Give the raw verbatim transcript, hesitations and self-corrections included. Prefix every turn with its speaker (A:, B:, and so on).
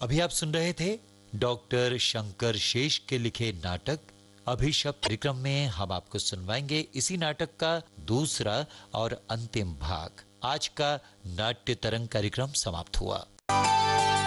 A: अभी आप सुन रहे थे डॉक्टर शंकर शेष के लिखे नाटक अभिशप्त। कार्यक्रम में हम आपको सुनवाएंगे इसी नाटक का दूसरा और अंतिम भाग। आज का नाट्य तरंग कार्यक्रम समाप्त हुआ।